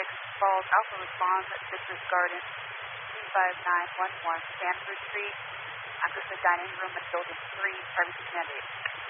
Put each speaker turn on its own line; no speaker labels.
Falls Alpha responds at Citrus Garden, 25911 Stanford Street. Access the dining room at Building 3, Privacy Mandate.